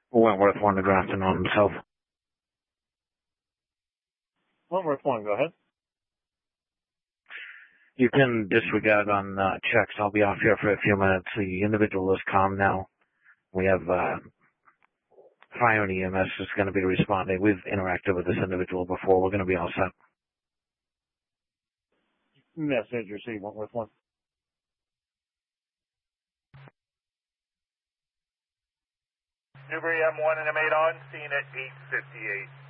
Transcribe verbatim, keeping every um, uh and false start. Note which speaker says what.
Speaker 1: Wentworth one to Grafton on himself.
Speaker 2: Wentworth one, go ahead.
Speaker 1: You can disregard on uh, checks. I'll be off here for a few minutes. The individual is calm now. We have uh, fire and E M S is going to be responding. We've interacted with this individual before. We're going to be all set.
Speaker 2: Message received, Wentworth one.
Speaker 3: Newbury M one and M eight on, scene at eight fifty-eight.